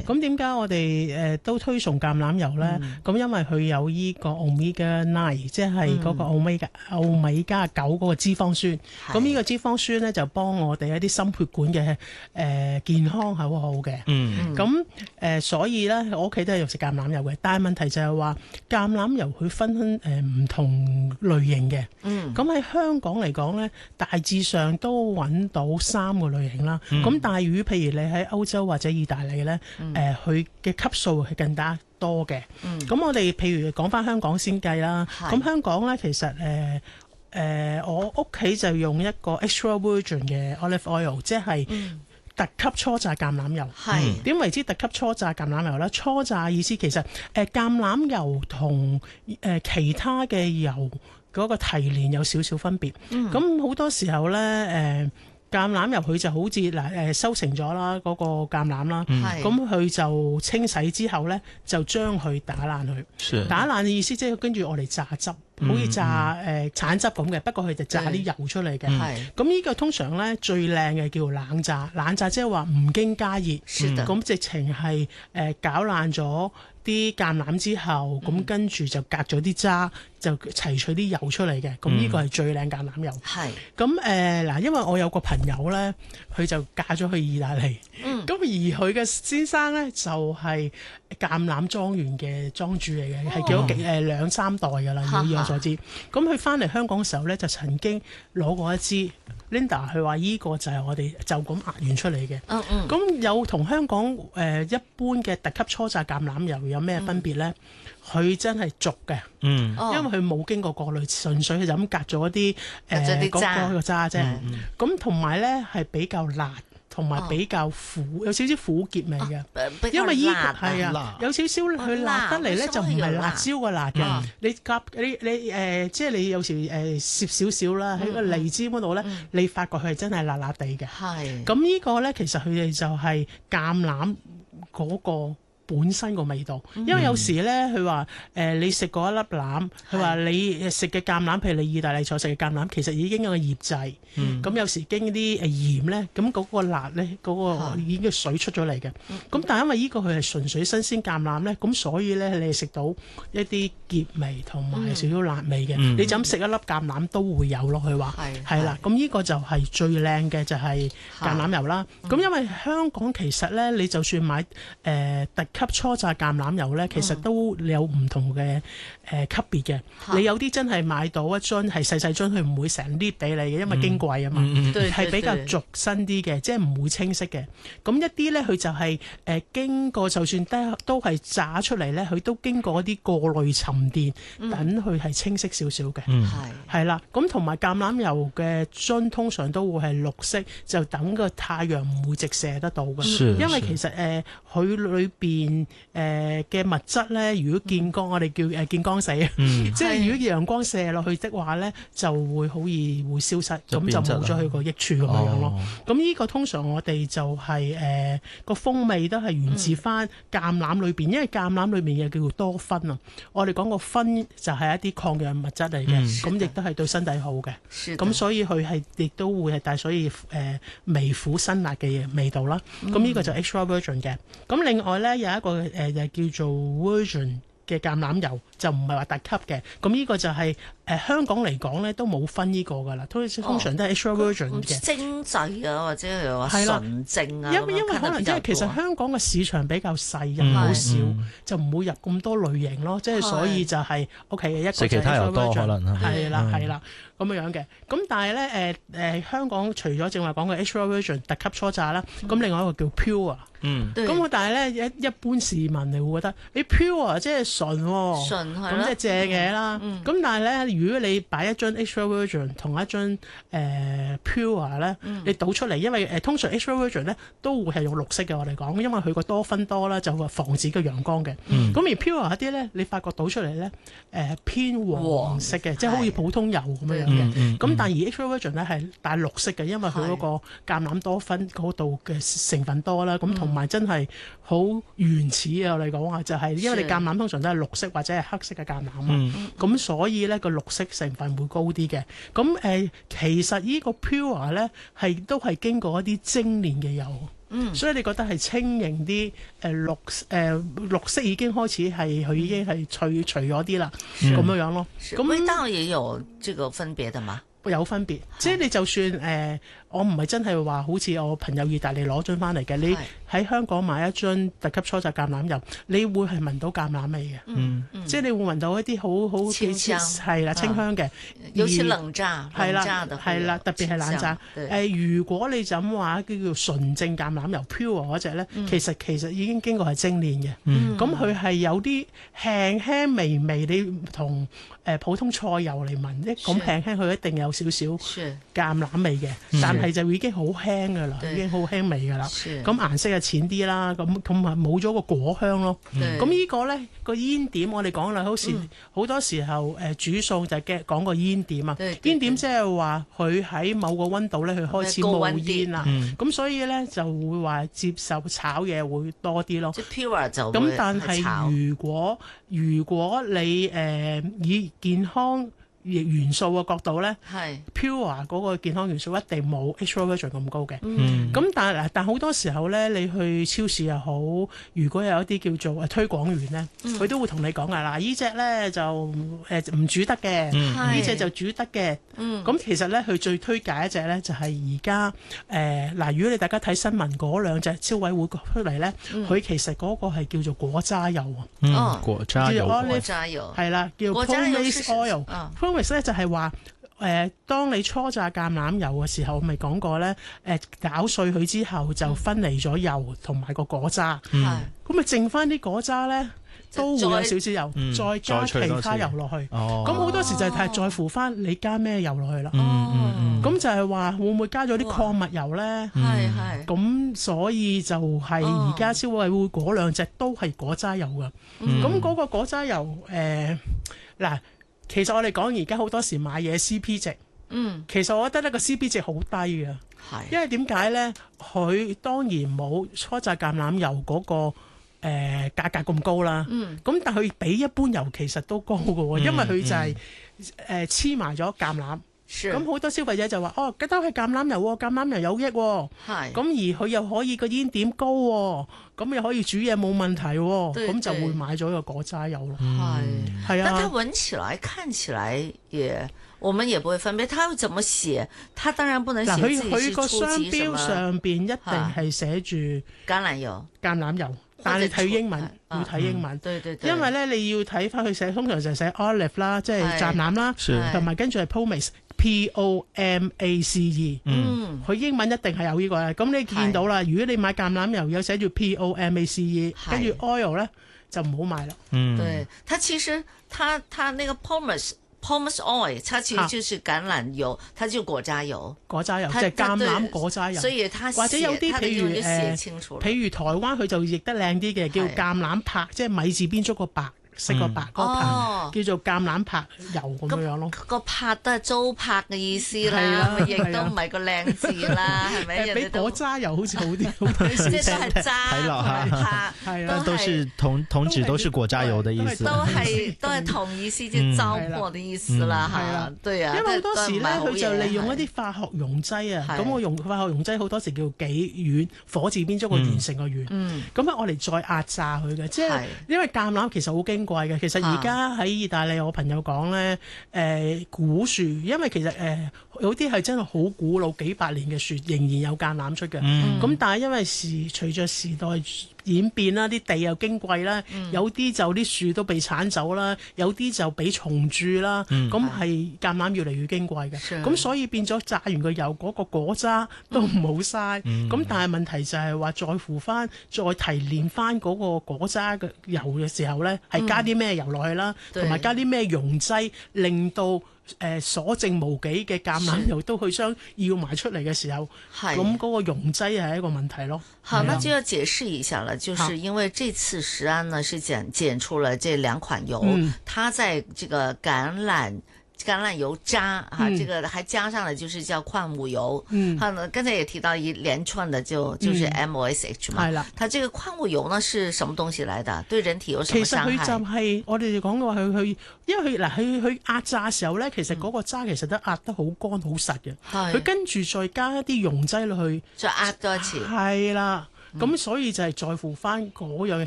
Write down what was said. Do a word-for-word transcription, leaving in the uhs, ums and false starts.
咁點解我哋誒、呃、都推崇橄欖油咧？咁、嗯、因為佢有依個 omega nine，即係嗰個 omega 歐米加九嗰個脂肪酸。咁呢個脂肪酸咧就幫我哋一啲心血管嘅誒、呃、健康係好好嘅。嗯，咁誒、呃、所以咧我屋企都係用食橄欖油嘅，但係問題就係話橄欖油佢分誒唔、呃、同類型嘅。嗯，咁喺香港嚟講咧，大致上都揾到三個類型啦。咁、嗯、但係如果譬如你喺歐洲或者意大利咧，誒佢嘅級數係更加多嘅。咁、嗯、我哋譬如講翻香港先計啦。咁香港咧其實誒誒、呃呃、我屋企就用一個 extra virgin 嘅 olive oil， 即係特級初榨橄欖油。係點為之特級初榨橄欖油咧？初榨意思其實誒、呃、橄欖油同誒、呃、其他嘅油嗰個提煉有少少分別。咁、嗯、好多時候咧誒。呃橄欖油佢就好似嗱誒收成咗啦嗰個橄欖啦，咁佢、嗯、就清洗之後咧就將佢打爛佢，打爛嘅意思即係跟住我哋榨汁，好似榨誒、呃、橙汁咁嘅，不過佢就榨啲油出嚟嘅。咁呢個通常咧最靚嘅叫冷榨，冷榨即係話唔經加熱，咁直情係誒攪爛咗啲橄欖之後，咁、嗯、跟住就隔咗啲渣，就提取啲油出嚟嘅。咁呢個係最靚橄欖油。係咁誒嗱，因為我有個朋友咧，佢就嫁咗去意大利。咁、嗯、而佢嘅先生咧就係橄欖莊園嘅莊主嚟嘅，係叫咗幾誒兩三代㗎啦。以我所知，咁佢翻嚟香港嘅時候咧，就曾經攞過一支。Linda 佢話依個就係我哋就咁壓完出嚟嘅。嗯嗯。咁有同香港誒、呃、一般嘅特級初榨橄欖油有咩分別咧？佢、嗯、真係俗嘅。嗯。因為佢冇經過過濾，純粹佢就咁隔咗啲誒嗰個渣啫。咁同埋咧係比較辣。同埋比較苦，有少少苦澀味嘅、啊，因為依、這個係啊，有少少佢辣得嚟咧，就唔係辣椒嘅辣嘅、嗯。你夾你你誒、呃，即係你有時誒攝少少啦，喺、呃、個荔枝嗰度咧，你發覺佢係真係辣辣地嘅。係咁呢個咧，其實佢哋就係橄欖嗰個本身個味道，因為有時咧，佢話誒你食過一粒欖，佢話你食嘅橄欖，譬如你意大利所食嘅橄欖，其實已經有個醃製，咁、嗯、有時經啲誒鹽咧，咁嗰個辣咧，嗰、嗰個已經嘅水出咗嚟嘅。咁、嗯、但係因為呢個佢係純粹新鮮橄欖咧，咁所以咧你食到一啲澀味同埋少少辣味嘅、嗯，你就咁食一粒橄欖都會有咯。佢話係啦，咁呢個就係最靚嘅就係橄欖油啦。咁、嗯、因為香港其實咧，你就算買誒、呃、特級初榨橄欖油咧，其實都有唔同嘅誒、呃、級別嘅、嗯。你有啲真係買到一樽係細細樽，佢唔會成粒俾你嘅，因為矜貴啊嘛，係、嗯、比較俗身啲嘅，即係唔會清晰嘅。咁一啲咧，佢就係、是、誒、呃、經過，就算都都係榨出嚟咧，佢都經過一啲過濾沉澱，等佢係清晰少少嘅。係係啦，咁同埋橄欖油嘅樽通常都會係綠色，就等個太陽唔會直射得到嘅。因為其實誒佢裏邊誒嘅物質咧，如果見光，嗯、我哋叫誒見光死啊，嗯、即係如果陽光射落去的話咧，就會好易會消失，咁就冇咗佢個益處咁樣咯。咁、哦、呢個通常我哋就係誒個風味都係源自翻橄欖裏邊、嗯，因為橄欖裏面又叫做多酚啊。我哋講個酚就係一啲抗氧物質嚟嘅，咁亦都係對身體好嘅。咁所以佢係亦都會係帶所以誒、呃、微苦辛辣嘅味道啦。咁、嗯、呢個就 extra virgin 嘅。咁另外咧有一個誒、呃、就叫做 virgin 嘅橄欖油，就唔係話特級嘅。咁呢個就係、是、誒、呃、香港嚟講咧都冇分呢個噶啦，通常都係 extra virgin 嘅。精製啊，或者係話純正啊。因為因為可能即係其實香港嘅市場比較細，人好少，就唔會入咁多類型咯。即係所以就係 OK 嘅一個就係 extra virgin。食其他又多可能係啦係啦咁樣樣嘅。咁但係咧誒誒香港除咗正話講嘅 extra virgin 特級初榨啦，咁、嗯、另外一個叫 pure。嗯，咁但係咧一一般市民你會覺得你 pure 即係純喎，純係咁即係正嘅啦。咁、嗯嗯、但係咧，如果你擺一樽 extra virgin 同一樽誒、呃、pure 咧、嗯，你倒出嚟，因為誒、呃、通常 extra virgin 咧都會係用綠色嘅，我哋講，因為佢個多酚多啦，就會防止個陽光嘅。咁、嗯、而 pure 一啲咧，你發覺倒出嚟咧誒偏黃色嘅，即係好似普通油咁樣樣嘅。咁、嗯嗯、但係而 extra virgin 咧係帶綠色嘅，因為佢嗰個橄欖多酚嗰度嘅成分多啦，咁同同埋真係好原始啊！我哋講話就係、是、因為你橄欖通常都係綠色或者係黑色嘅橄欖啊，咁、嗯、所以咧個綠色成分會高啲嘅。咁誒、呃，其實呢個 Pure 咧係都係經過一啲精煉嘅油。嗯，所以你覺得係輕盈啲，誒、呃、綠誒、呃、綠色已經開始係佢已經係除除咗啲啦，咁樣、嗯、樣咯。咁味道也有這個分別的嘛？ 有分別，即係你就算誒、呃，我唔係真係話好似我朋友意大利攞樽翻嚟嘅，你喺香港買一樽特級初榨橄欖油，你會係聞到橄欖味嘅，嗯，即係你會聞到一啲好好清香，係啦，清香嘅， 尤其冷榨，係啦， 係啦，特別係冷榨。誒、呃，如果你就咁話叫做純正橄欖油 pure 嗰隻咧，其實其實已經經過係精煉嘅，咁佢係有啲輕輕微微，你同誒普通菜油嚟聞，一咁輕輕佢一定有少少橄欖味嘅，但係就已經好輕噶啦，已經好輕微噶啦。咁顏色就淺啲啦，咁同埋冇咗個果香咯。咁呢個咧個煙點，我哋講啦，好似好多時候誒煮餸就係講個煙點啊。煙點即係話佢喺某個溫度咧，佢開始冒煙啦。咁所以咧就會話接受炒嘢會多啲咯。 即 pure 就咁，但係如果如果你誒、呃、以健康元素嘅角度咧，係 Pure 嗰個健康元素一定冇 extra virgin 咁高嘅。咁、嗯、但係嗱，但好多時候咧，你去超市又好，如果有一啲叫做推廣員咧，佢、嗯、都會同你講噶嗱，呢隻咧就誒唔、呃、煮得嘅，呢隻、嗯、就煮得嘅。咁、嗯、其實咧，佢最推介一隻咧就係而家誒嗱，如果你大家睇新聞嗰兩隻消委會出嚟咧，佢、嗯、其實嗰個係叫做果渣油啊、嗯哦，果渣油， 果渣油係啦，叫 Pomace Oil。咧就係話誒，當你初榨橄欖油嘅時候，我咪講過咧，誒、呃、攪碎佢之後就分離咗油同埋個果渣，咁咪、嗯、剩翻啲果渣咧都會有少少油，嗯、再加其他油落去。咁好、哦、多時就係在乎翻你加咩油落去啦。咁、嗯嗯、就係話會唔會加咗啲礦物油咧？係係。咁所以就係而家消委會嗰兩隻都係果渣油噶。咁嗰、嗯、個果渣油誒嗱。呃其實我哋講而家好多時買嘢 C P 值，嗯，其實我覺得呢個 C P 值好低嘅，係，因為點解咧？佢當然冇初榨橄欖油嗰、那個誒、呃、價格咁高啦，嗯，咁但係佢比一般油其實都高嘅喎，嗯、因為佢就係誒黐埋咗橄欖。咁好多消費者就話：哦，都係橄欖油喎，橄欖油有益喎。係。咁而佢又可以個煙點高喎，咁又可以煮嘢冇問題喎。咁就會買咗個果渣油咯。係。係啊。 但它聞起來、看起來也，我們也不會分別。它會怎麼寫？它當然不能寫自己是初級什麼。嗱，佢佢個商標上邊一定係寫住橄欖油。 橄欖油。但係你睇英文，要睇英文，對對對，因為咧你要睇翻佢寫，通常就係寫 olive 啦，即係橄欖啦，同埋跟住係 pomace，P O M A C E，嗯，佢英文一定係有呢個嘅。咁你見到啦，如果你買橄欖油有寫住 P O M A C E，跟住 oil 咧就唔好買啦。嗯， 對，它其實它它那個 pomace。Pomace oil，它其實就是橄欖油，啊、它就果渣油， 果渣油即係橄欖果渣油。 所以它或者有啲譬如誒，譬如台灣佢就譯得靚啲嘅，叫橄欖柏，即係米字邊竹個白。食個白嗰個叫做橄欖柏油咁樣咯， 個柏都係糟粕嘅意思啦，亦都唔係個靚字啦，係咪？ 比果渣油好似好啲，即係都係渣同埋柏，係啦， 都是同同指都是果渣油的意思， 都係都係同意思，即係糟粕的意思啦，係啦，對啊， 因為好多時咧，佢就利用一啲化學溶劑啊，咁我用化學溶劑好多時叫己烷，火字邊咗個完成個烷，咁啊我嚟再壓榨佢嘅，即係因為橄欖其實好經貴嘅，其實而家喺意大利，我朋友講咧，誒、呃、古樹，因為其實誒、呃、有啲係真係好古老幾百年嘅樹，仍然有橄欖出嘅。咁、嗯、但係因為時隨着時代演變啦，啲地又矜貴啦，嗯、有啲就啲樹都被鏟走啦，有啲就俾蟲蛀啦，咁係、嗯、橄欖越嚟越矜貴嘅。咁、嗯、所以變咗榨完個油嗰、那個果渣都唔好嘥。咁、嗯、但係問題就係話在乎翻再提煉翻嗰個果渣嘅油嘅時候咧，係加啲咩油落去啦，同埋、嗯、加啲咩溶劑，令到誒、呃、所剩無幾嘅橄欖油都去將要埋出嚟嘅時候，咁嗰個溶劑係一個問題咯。 好，那就要解釋一下了，就是因為這次食安呢是檢檢出了這兩款油，嗯、它在這個橄欖橄欖油渣哈、嗯，這個還加上了就是叫礦物油，嗯，哈，剛才也提到一連串的就就是 M O S H 嘛，係、嗯、啦，它這個礦物油呢是什麼東西來的？對人體有什麼傷害？ 其實佢就係、是、我哋講嘅話，佢佢因為佢嗱佢佢壓榨時候咧，其實嗰個渣其實都壓得好乾好實嘅，佢、嗯、跟住再加一啲溶劑落去， 再壓多一次， 係啦。咁、嗯、所以就係在乎翻嗰樣嘢，